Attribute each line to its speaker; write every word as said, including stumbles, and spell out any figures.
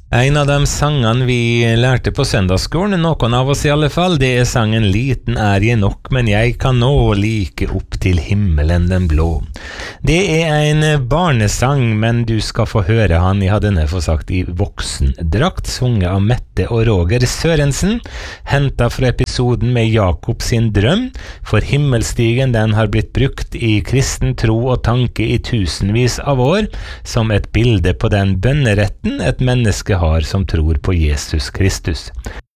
Speaker 1: En av de sangene vi lærte på søndagsskolen, noen av oss i alle fall, det er sangen «Liten er jeg nok, men jeg kan nå like opp til himmelen den blå». Det er en barnesang, men du skal få høre han, jeg hadde nær sagt i voksendrakt, sunget av Mette og Roger Sørensen, hentet fra episoden med Jakob sin drøm, for himmelstigen den har blitt brukt i kristen tro og tanke i tusenvis av år, som et bilde på den bønneretten et menneske har som tror på Jesus Kristus.